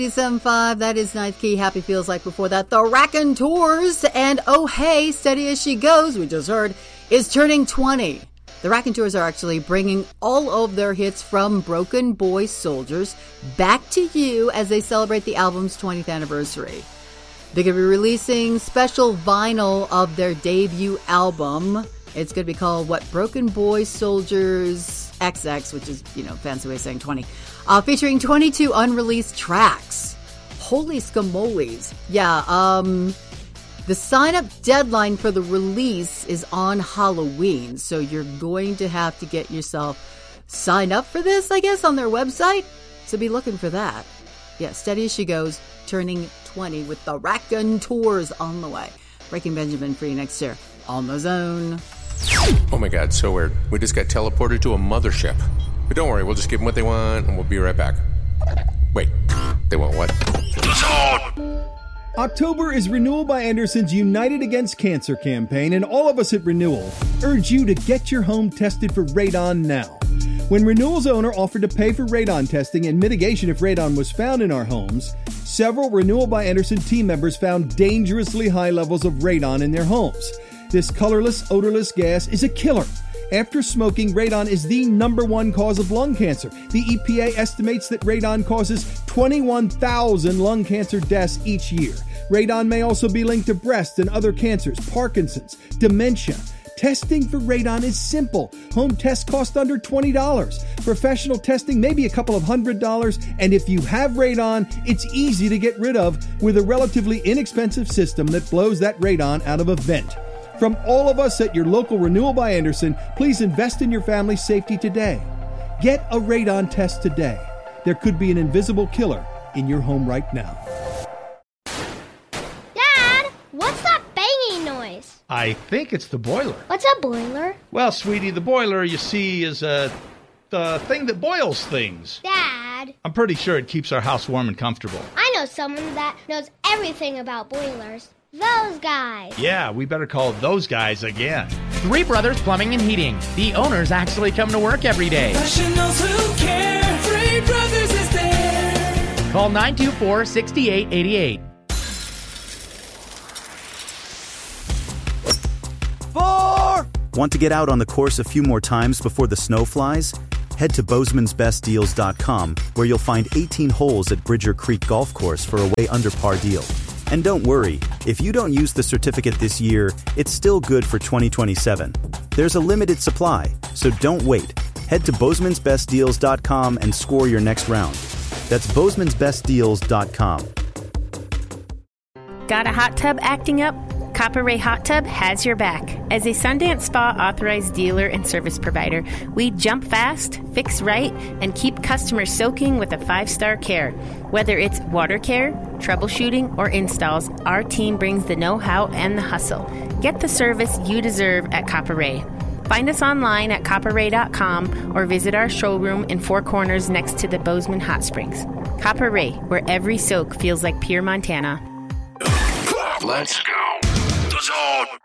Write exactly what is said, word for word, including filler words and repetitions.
seven five, that is Ninth Key. Happy Feels Like. Before that, the Raconteurs. And oh hey, Steady As She Goes, we just heard, is turning twenty. The Raconteurs are actually bringing all of their hits from Broken Boy Soldiers back to you as they celebrate the album's twentieth anniversary. They're going to be releasing special vinyl of their debut album. It's going to be called, what, Broken Boy Soldiers X X, which is, you know, fancy way of saying twenty. Uh, featuring twenty-two unreleased tracks. Holy scamoles. Yeah, um... the sign-up deadline for the release is on Halloween, so you're going to have to get yourself signed up for this, I guess, on their website. So be looking for that. Yeah, Steady As She Goes, turning twenty with the Raconteurs on the way. Breaking Benjamin for you next year on The Zone. Oh my God, so weird. We just got teleported to a mothership. But don't worry, we'll just give them what they want, and we'll be right back. Wait, they want what? The Zone! October is Renewal by Anderson's United Against Cancer campaign, and all of us at Renewal urge you to get your home tested for radon now. When Renewal's owner offered to pay for radon testing and mitigation if radon was found in our homes, several Renewal by Anderson team members found dangerously high levels of radon in their homes. This colorless, odorless gas is a killer. After smoking, radon is the number one cause of lung cancer. The E P A estimates that radon causes twenty-one thousand lung cancer deaths each year. Radon may also be linked to breast and other cancers, Parkinson's, dementia. Testing for radon is simple. Home tests cost under twenty dollars. Professional testing maybe a couple of hundred dollars. And if you have radon, it's easy to get rid of with a relatively inexpensive system that blows that radon out of a vent. From all of us at your local Renewal by Anderson, please invest in your family's safety today. Get a radon test today. There could be an invisible killer in your home right now. Dad, what's that banging noise? I think it's the boiler. What's a boiler? Well, sweetie, the boiler, you see, is a the thing that boils things. Dad. I'm pretty sure it keeps our house warm and comfortable. I know someone that knows everything about boilers. Those guys. Yeah, we better call those guys again. Three Brothers Plumbing and Heating. The owners actually come to work every day. Professionals who care. Three Brothers is there. Call nine two four, six eight eight eight. Four! Want to get out on the course a few more times before the snow flies? Head to Bozeman's Best Deals dot com, where you'll find eighteen holes at Bridger Creek Golf Course for a way under par deal. And don't worry, if you don't use the certificate this year, it's still good for twenty twenty-seven. There's a limited supply, so don't wait. Head to Bozeman's Best Deals dot com and score your next round. That's Bozeman's Best Deals dot com. Got a hot tub acting up? Copper Ray Hot Tub has your back. As a Sundance Spa authorized dealer and service provider, we jump fast, fix right, and keep customers soaking with a five-star care. Whether it's water care, troubleshooting, or installs, our team brings the know-how and the hustle. Get the service you deserve at Copper Ray. Find us online at copper ray dot com or visit our showroom in Four Corners next to the Bozeman Hot Springs. Copper Ray, where every soak feels like pure Montana. Let's go. The Zone.